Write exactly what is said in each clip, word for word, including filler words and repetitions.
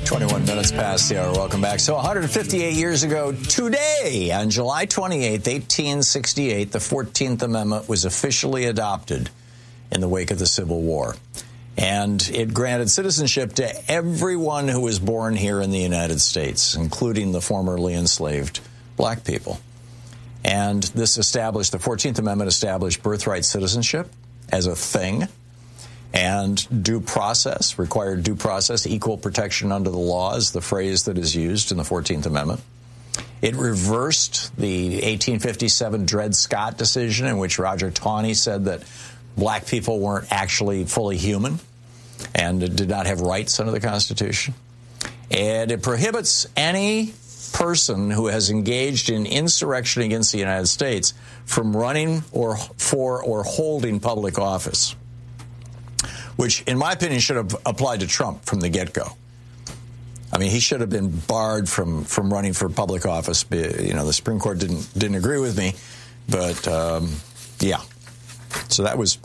twenty-one minutes past the hour. Welcome back. So one hundred fifty-eight years ago today, on July twenty-eighth, eighteen sixty-eight, the fourteenth Amendment was officially adopted in the wake of the Civil War. And it granted citizenship to everyone who was born here in the United States, including the formerly enslaved black people. And this established, the fourteenth Amendment established birthright citizenship as a thing, and due process, required due process, equal protection under the law is the phrase that is used in the fourteenth Amendment. It reversed the eighteen fifty-seven Dred Scott decision in which Roger Taney said that black people weren't actually fully human and did not have rights under the Constitution. And it prohibits any person who has engaged in insurrection against the United States from running or for or holding public office, which, in my opinion, should have applied to Trump from the get-go. I mean, he should have been barred from, from running for public office. You know, the Supreme Court didn't didn't agree with me, but um, yeah. So that was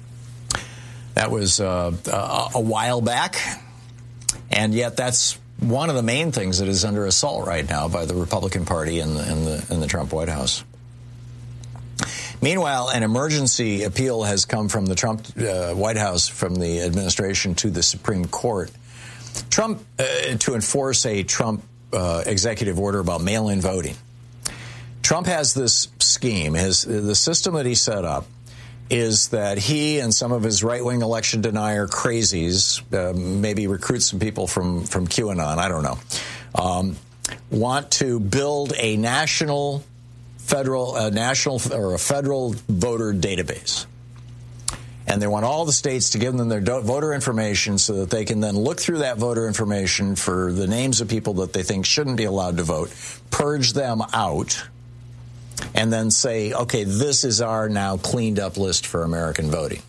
that was uh, a, a while back, and yet that's one of the main things that is under assault right now by the Republican Party and the, and the, and the Trump White House. Meanwhile, an emergency appeal has come from the Trump uh, White House, from the administration to the Supreme Court. Trump, uh, to enforce a Trump uh, executive order about mail-in voting. Trump has this scheme. His, the system that he set up is that he and some of his right-wing election denier crazies, uh, maybe recruit some people from, from QAnon, I don't know, um, want to build a national federal, a national or a federal voter database. And they want all the states to give them their do- voter information so that they can then look through that voter information for the names of people that they think shouldn't be allowed to vote, purge them out, and then say, okay, this is our now cleaned up list for American voting.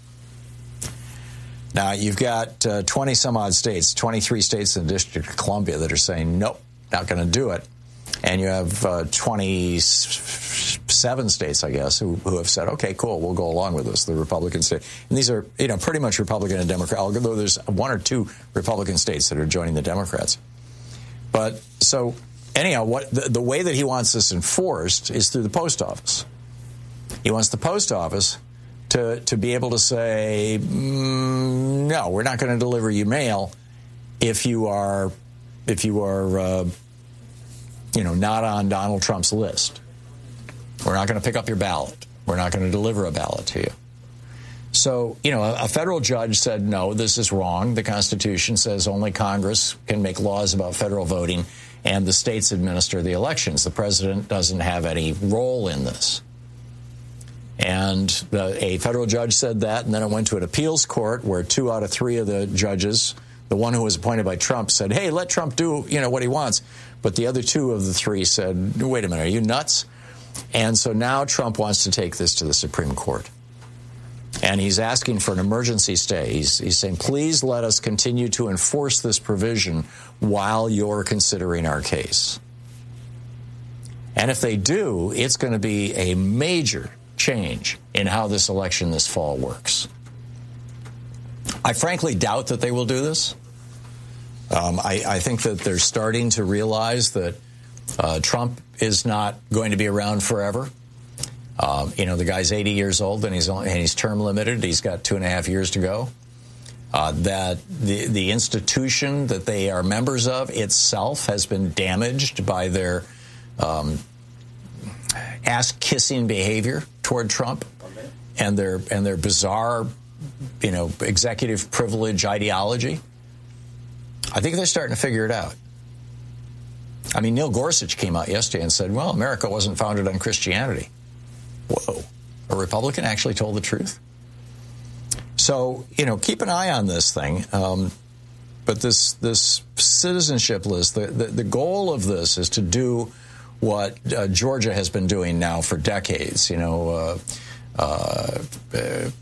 Now, you've got uh, twenty some odd states, twenty-three states in the District of Columbia that are saying, nope, not going to do it. And you have uh, twenty-seven states, I guess, who, who have said, okay, cool, we'll go along with this, the Republican state. And these are, you know, pretty much Republican and Democrat, although there's one or two Republican states that are joining the Democrats. But so anyhow, what the, the way that he wants this enforced is through the post office. He wants the post office to, to be able to say, mm, no, we're not going to deliver you mail if you are, if you are, uh, you know, not on Donald Trump's list. We're not going to pick up your ballot. We're not going to deliver a ballot to you. So, you know, a, a federal judge said, no, this is wrong. The Constitution says only Congress can make laws about federal voting, and the states administer the elections. The president doesn't have any role in this. And the, a federal judge said that, and then it went to an appeals court where two out of three of the judges, the one who was appointed by Trump, said, hey, let Trump do, you know, what he wants. But the other two of the three said, wait a minute, are you nuts? And so now Trump wants to take this to the Supreme Court. And he's asking for an emergency stay. He's, he's saying, please let us continue to enforce this provision while you're considering our case. And if they do, it's going to be a major change in how this election this fall works. I frankly doubt that they will do this. Um, I, I think that they're starting to realize that uh, Trump is not going to be around forever. Um, you know, the guy's eighty years old and he's only, and he's term limited. He's got two and a half years to go. Uh, that the the institution that they are members of itself has been damaged by their um, ass-kissing behavior toward Trump and their and their bizarre, you know, executive privilege ideology. I think they're starting to figure it out. I mean, Neil Gorsuch came out yesterday and said, well, America wasn't founded on Christianity. Whoa. A Republican actually told the truth? So, you know, keep an eye on this thing. Um, but this this citizenship list, the, the, the goal of this is to do what uh, Georgia has been doing now for decades, you know, uh, uh, uh,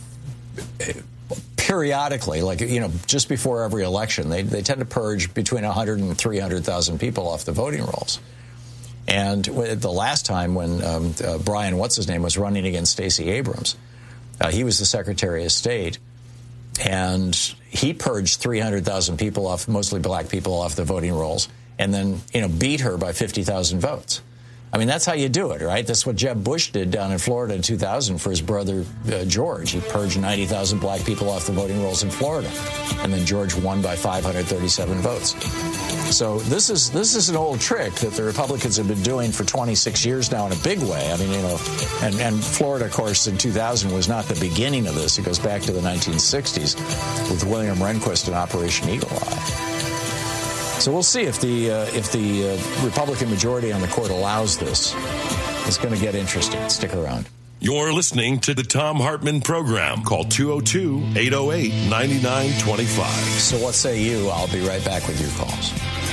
periodically, like, you know, just before every election, they, they tend to purge between one hundred and three hundred thousand people off the voting rolls. And the last time when um, uh, Brian, what's his name, was running against Stacey Abrams, uh, he was the Secretary of State. and he purged three hundred thousand people off, mostly black people, off the voting rolls, and then, you know, beat her by fifty thousand votes. I mean, that's how you do it, right? That's what Jeb Bush did down in Florida in two thousand for his brother, uh, George. He purged ninety thousand black people off the voting rolls in Florida. And then George won by five hundred thirty-seven votes. So this is this is an old trick that the Republicans have been doing for twenty-six years now in a big way. I mean, you know, and, and Florida, of course, in two thousand was not the beginning of this. It goes back to the nineteen sixties with William Rehnquist and Operation Eagle Eye. So we'll see if the uh, if the uh, Republican majority on the court allows this. It's going to get interesting. Stick around. You're listening to the Thom Hartmann Program. Call two oh two, eight oh eight, nine nine two five. So what say you? I'll be right back with your calls.